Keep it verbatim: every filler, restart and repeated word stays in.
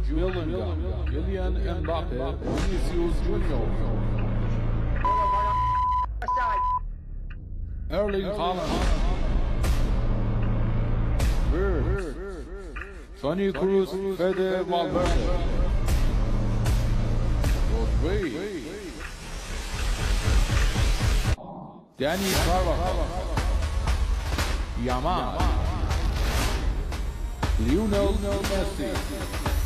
Bellingham, Kylian Mbappe, Vinicius Junior Erling Haaland, Bird, Toni Kroos, Fede Valverde, Rodri, Dani Carvajal, Yamal, Lionel Messi.